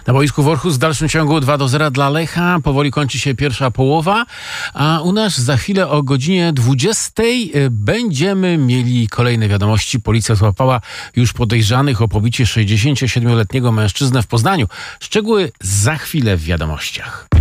Na boisku Worchus w dalszym ciągu 2-0 dla Lecha. Powoli kończy się pierwsza połowa, a u nas za chwilę o godzinie 20 będziemy mieli kolejne wiadomości. Policja złapała już podejrzanych o pobicie 67-letniego mężczyznę w Poznaniu. Szczegóły za chwilę w wiadomościach.